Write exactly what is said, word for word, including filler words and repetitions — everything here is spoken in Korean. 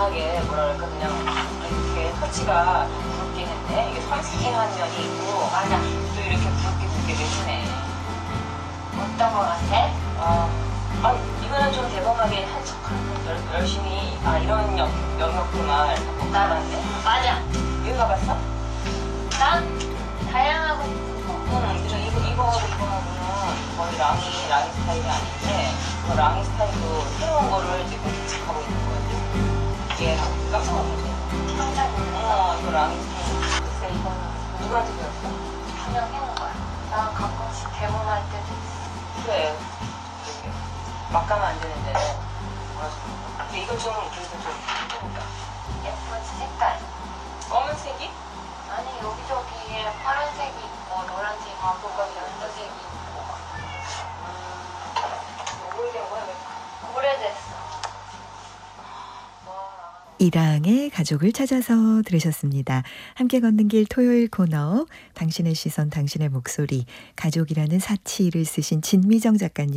워낙에 뭐라 그럴까 그냥 이렇게 터치가 굵게 했네. 이게 섬세한 면이 있고 맞아. 또 이렇게 굵게 굵게 되시네. 어떤 거 같아? 아, 아 이거는 좀 대범하게 한 척 열심히 아 이런 영, 영역구나 꼭 알았네. 맞아. 이거 가봤어? 난 다양하고 싶은 거. 응, 그래 이거 이거 이거는 거의 랑이 랑이 스타일이 아닌데 그 랑이 스타일도 새로운 거를 지금 개척하고 있는 거 같아. 이게 깜짝 놀랐네. 깜짝 놀랐어. 어, 이거 랑이 스타일. 글쎄 이거는 누구한테 배웠어? 그냥 해는 거야. 난 가끔씩 대본할 때도 있어. 그래. 이게 막 가면 안 되는데. 근데 이거 좀 그래도 좀 예쁘니까. 예쁘지 색깔. 검은색이? 아니 여기저기에 파란색이 있고 노란색이 있고 연두색이 있고 음, 오래된 거야? 왜? 오래됐어. 이랑의 가족을 찾아서 들으셨습니다. 함께 걷는 길 토요일 코너 당신의 시선 당신의 목소리 가족이라는 사치를 쓰신 진미정 작가님